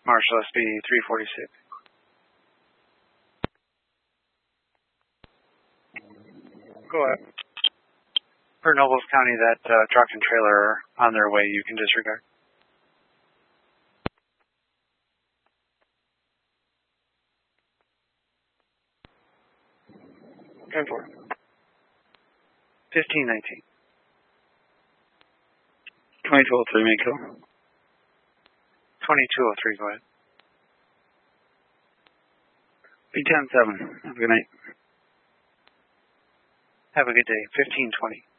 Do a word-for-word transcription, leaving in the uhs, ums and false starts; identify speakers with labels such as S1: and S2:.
S1: Marshall S B three forty-six. Go ahead. For Nobles County, that uh, truck and trailer are on their way. You can disregard. ten four. fifteen nineteen.
S2: twenty-two oh three, Mako.
S1: twenty-two oh three, go ahead.
S2: B ten seven. Have a good night.
S1: Have a good day. fifteen twenty.